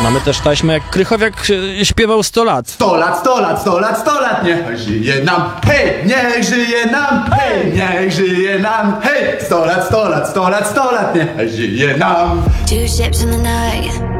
Mamy też taśmę, jak Krychowiak śpiewał 100 lat. 100 lat, 100 lat, 100 lat, 100 lat, niech żyje nam, hej, niech żyje nam, hej, niech żyje nam, hej, 100 lat, 100 lat, 100 lat, 100 lat, niech żyje nam. Two ships in the night.